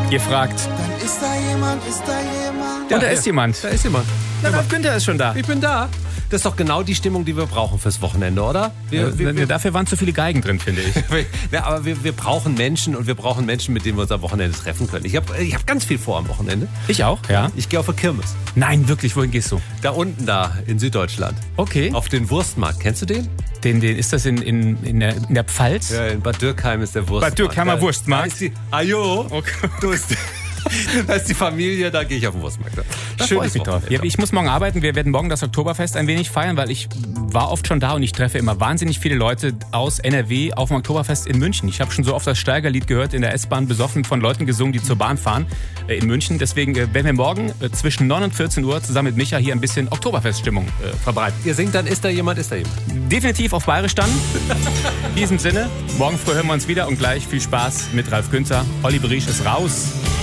Ihr fragt. Dann ist da jemand, ist da jemand. Und da ist jemand. Da ist jemand. Na, Ralf Günther ist schon da. Ich bin da. Das ist doch genau die Stimmung, die wir brauchen fürs Wochenende, oder? Dafür waren zu viele Geigen drin, finde ich. Ja, aber wir brauchen Menschen und wir brauchen Menschen, mit denen wir uns am Wochenende treffen können. Ich hab ganz viel vor am Wochenende. Ich auch, ja. Ich gehe auf eine Kirmes. Nein, wirklich, wohin gehst du? Da unten da in Süddeutschland. Okay. Auf den Wurstmarkt. Kennst du den? Den ist das in der Pfalz? Ja, in Bad Dürkheim ist der Wurstmarkt. Bad Dürkheimer Wurstmarkt. Ajo. Okay. Da ist die Familie, da gehe ich auf den Wurstmarkt. Schönes Wochenende. Ja, ich muss morgen arbeiten. Wir werden morgen das Oktoberfest ein wenig feiern, weil ich war oft schon da und ich treffe immer wahnsinnig viele Leute aus NRW auf dem Oktoberfest in München. Ich habe schon so oft das Steigerlied gehört in der S-Bahn, besoffen von Leuten gesungen, die zur Bahn fahren in München. Deswegen werden wir morgen zwischen 9 und 14 Uhr zusammen mit Micha hier ein bisschen Oktoberfeststimmung verbreiten. Ihr singt dann, ist da jemand, ist da jemand? Definitiv auf Bayerisch dann. In diesem Sinne, morgen früh hören wir uns wieder und gleich viel Spaß mit Ralf Günther. Olli Briesch ist raus.